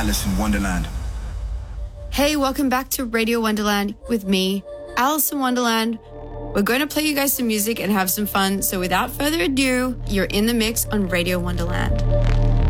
Alice in Wonderland. Hey, welcome back to Radio Wonderland with me, Alice in Wonderland. We're going to play you guys some music and have some fun. So without further ado, you're in the mix on Radio Wonderland.